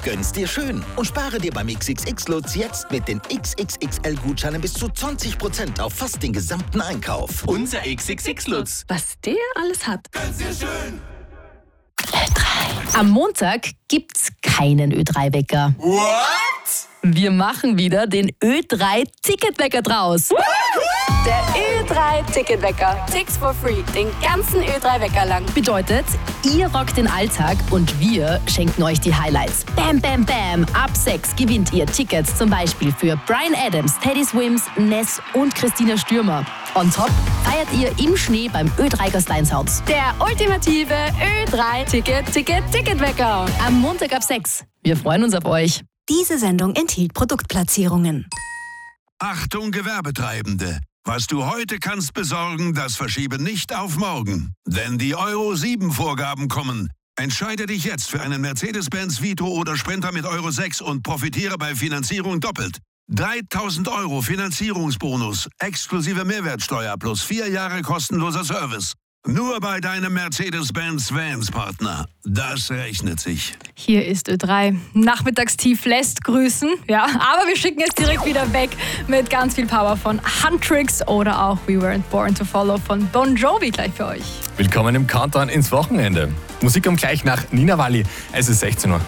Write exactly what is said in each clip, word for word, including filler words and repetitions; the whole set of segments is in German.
Gönn's dir schön und spare dir beim X X X-Lutz jetzt mit den X X X L-Gutscheinen bis zu zwanzig Prozent auf fast den gesamten Einkauf. Unser X X X-Lutz. Was der alles hat. Gönn's dir schön. Ö drei. Am Montag gibt's keinen Ö drei Wecker. What? Wir machen wieder den Ö drei Ticketwecker draus. Der Ö drei Ticketwecker. Ticks for free. Den ganzen Ö drei Wecker lang. Bedeutet, ihr rockt den Alltag und wir schenken euch die Highlights. Bam, bam, bam. Ab sechs gewinnt ihr Tickets zum Beispiel für Bryan Adams, Teddy Swims, Ness und Christina Stürmer. On top feiert ihr im Schnee beim Ö drei Gasteinshaus. Der ultimative Ö drei Ticket, Ticket, Ticketwecker. Am Montag ab sechs. Wir freuen uns auf euch. Diese Sendung enthielt Produktplatzierungen. Achtung Gewerbetreibende! Was du heute kannst besorgen, das verschiebe nicht auf morgen. Denn die Euro sieben Vorgaben kommen. Entscheide dich jetzt für einen Mercedes-Benz Vito oder Sprinter mit Euro sechs und profitiere bei Finanzierung doppelt. dreitausend Euro Finanzierungsbonus, exklusive Mehrwertsteuer plus vier Jahre kostenloser Service. Nur bei deinem Mercedes-Benz Vans-Partner. Das rechnet sich. Hier ist Ö drei. Nachmittagstief lässt grüßen. Ja, aber wir schicken es direkt wieder weg mit ganz viel Power von Huntrix oder auch We Weren't Born to Follow von Bon Jovi gleich für euch. Willkommen im Countdown ins Wochenende. Musik um gleich nach Nina Walli. Es ist sechzehn Uhr.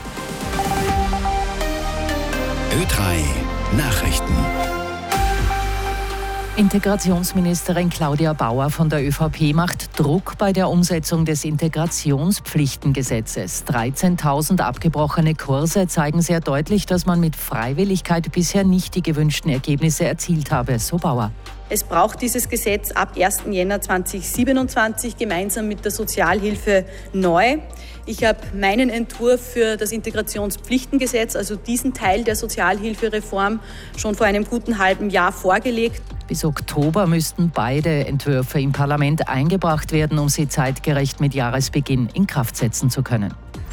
Ö drei Nachrichten. Integrationsministerin Claudia Bauer von der ÖVP macht Druck bei der Umsetzung des Integrationspflichtengesetzes. dreizehntausend abgebrochene Kurse zeigen sehr deutlich, dass man mit Freiwilligkeit bisher nicht die gewünschten Ergebnisse erzielt habe, so Bauer. Es braucht dieses Gesetz ab ersten Jänner zweitausendsiebenundzwanzig gemeinsam mit der Sozialhilfe neu. Ich habe meinen Entwurf für das Integrationspflichtengesetz, also diesen Teil der Sozialhilfereform, schon vor einem guten halben Jahr vorgelegt. Bis Oktober müssten beide Entwürfe im Parlament eingebracht werden, um sie zeitgerecht mit Jahresbeginn in Kraft setzen zu können.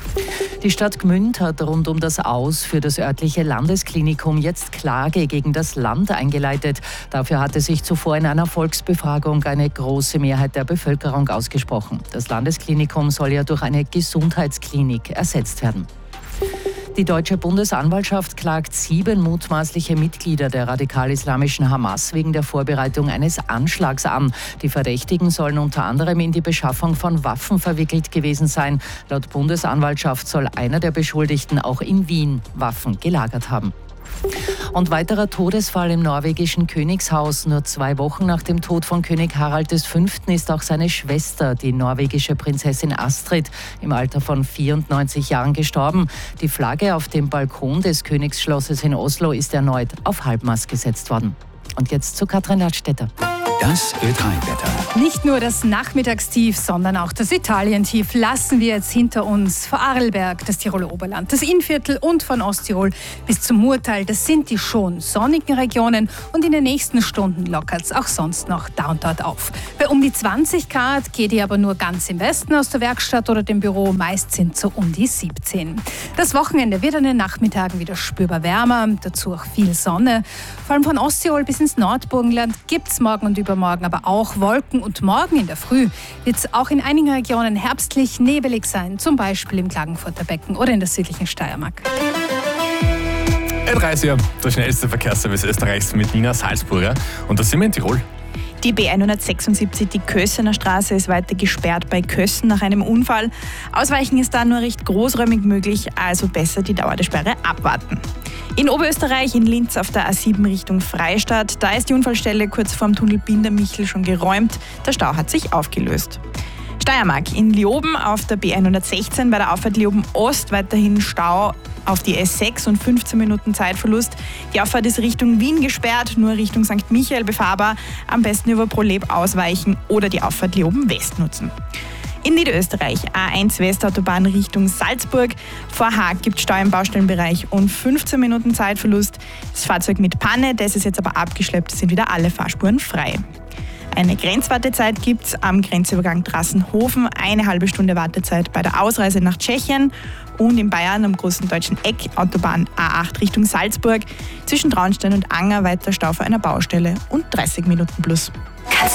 Die Stadt Gmünd hat rund um das Aus für das örtliche Landesklinikum jetzt Klage gegen das Land eingeleitet. Dafür hatte sich zuvor in einer Volksbefragung eine große Mehrheit der Bevölkerung ausgesprochen. Das Landesklinikum soll ja durch eine Gesundheitsklinik ersetzt werden. Die deutsche Bundesanwaltschaft klagt sieben mutmaßliche Mitglieder der radikal-islamischen Hamas wegen der Vorbereitung eines Anschlags an. Die Verdächtigen sollen unter anderem in die Beschaffung von Waffen verwickelt gewesen sein. Laut Bundesanwaltschaft soll einer der Beschuldigten auch in Wien Waffen gelagert haben. Und weiterer Todesfall im norwegischen Königshaus. Nur zwei Wochen nach dem Tod von König Harald der Fünfte ist auch seine Schwester, die norwegische Prinzessin Astrid, im Alter von vierundneunzig Jahren gestorben. Die Flagge auf dem Balkon des Königsschlosses in Oslo ist erneut auf Halbmast gesetzt worden. Und jetzt zu Katrin Ladstätter. Das Ö drei Wetter. Nicht nur das Nachmittagstief, sondern auch das Italientief lassen wir jetzt hinter uns. Vorarlberg, das Tiroler Oberland, das Innviertel und von Osttirol bis zum Murtal, das sind die schon sonnigen Regionen und in den nächsten Stunden lockert es auch sonst noch da und dort auf. Bei um die zwanzig Grad geht ihr aber nur ganz im Westen aus der Werkstatt oder dem Büro, meist sind so um die siebzehn. Das Wochenende wird an den Nachmittagen wieder spürbar wärmer, dazu auch viel Sonne. Vor allem von Osttirol bis ins Nordburgenland gibt es morgen und übermorgen aber auch Wolken und morgen in der Früh wird es auch in einigen Regionen herbstlich nebelig sein, zum Beispiel im Klagenfurter Becken oder in der südlichen Steiermark. Ö drei ist ja der schnellste Verkehrsservice Österreichs mit Nina Salzburger und da sind wir in Tirol. Die B hundertsechsundsiebzig, die Kösener Straße, ist weiter gesperrt bei Kösen nach einem Unfall. Ausweichen ist da nur recht großräumig möglich, also besser die Dauer der Sperre abwarten. In Oberösterreich, in Linz auf der A sieben Richtung Freistadt, da ist die Unfallstelle kurz vorm Tunnel Bindermichel schon geräumt. Der Stau hat sich aufgelöst. Steiermark, in Leoben auf der B hundertsechzehn bei der Auffahrt Leoben Ost weiterhin Stau auf die S sechs und fünfzehn Minuten Zeitverlust. Die Auffahrt ist Richtung Wien gesperrt, nur Richtung Sankt Michael befahrbar. Am besten über Proleb ausweichen oder die Auffahrt Leoben West nutzen. In Niederösterreich, A eins Westautobahn Richtung Salzburg. Vor Haag gibt es Stau im Baustellenbereich und fünfzehn Minuten Zeitverlust. Das Fahrzeug mit Panne, das ist jetzt aber abgeschleppt, sind wieder alle Fahrspuren frei. Eine Grenzwartezeit gibt es am Grenzübergang Drassenhofen, eine halbe Stunde Wartezeit bei der Ausreise nach Tschechien und in Bayern am großen deutschen Eck, Autobahn A acht Richtung Salzburg, zwischen Traunstein und Anger weiter Stau vor einer Baustelle und dreißig Minuten plus.